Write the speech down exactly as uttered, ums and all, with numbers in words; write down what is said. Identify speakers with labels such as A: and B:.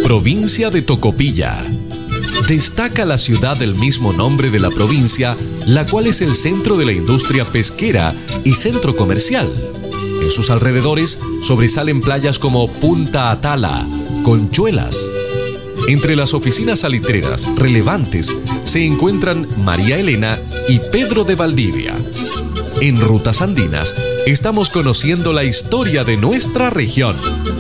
A: Provincia de Tocopilla. Destaca la ciudad del mismo nombre de la provincia, la cual es el centro de la industria pesquera y centro comercial. En sus alrededores sobresalen playas como Punta Atala, Conchuelas. Entre las oficinas salitreras relevantes se encuentran María Elena y Pedro de Valdivia. En Rutas Andinas estamos conociendo la historia de nuestra región.